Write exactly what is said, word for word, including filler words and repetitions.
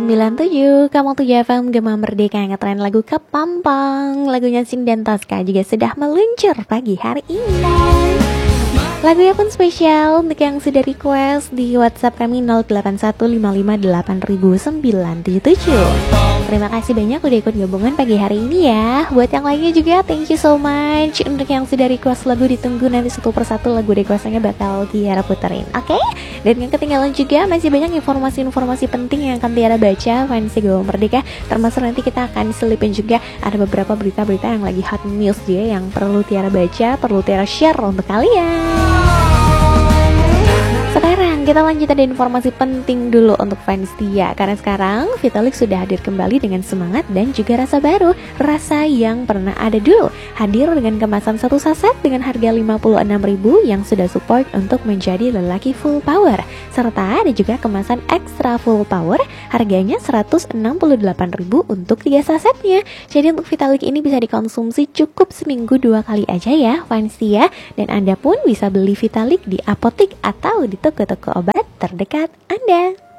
sembilan tujuh, Kamu tuh F M Gema Merdeka yang ngetren lagu Kepampang. Lagunya Sing dan Tosca juga sudah meluncur pagi hari ini. Lagunya pun spesial untuk yang sudah request di WhatsApp kami nol delapan satu lima lima delapan sembilan tujuh tujuh. Terima kasih banyak udah ikut gabungan pagi hari ini ya. Buat yang lainnya juga thank you so much. Untuk yang sudah request lagu ditunggu nanti satu persatu lagu requestnya bakal Tiara puterin. Oke? Okay? Dan yang ketinggalan juga masih banyak informasi-informasi penting yang akan Tiara baca fans Gema Merdeka. Termasuk nanti kita akan selipin juga ada beberapa berita-berita yang lagi hot news juga yang perlu Tiara baca, perlu Tiara share untuk kalian. Sekarang kita lanjut ada informasi penting dulu untuk fans Tia. Karena sekarang Vitalik sudah hadir kembali dengan semangat dan juga rasa baru. Rasa yang pernah ada dulu. Hadir dengan kemasan satu saset dengan harga lima puluh enam ribu yang sudah support untuk menjadi lelaki full power. Serta ada juga kemasan extra full power harganya seratus enam puluh delapan ribu untuk tiga sasetnya. Jadi untuk Vitalik ini bisa dikonsumsi cukup seminggu dua kali aja ya fans Tia. Dan Anda pun bisa beli Vitalik di apotek atau di toko-toko obat terdekat Anda.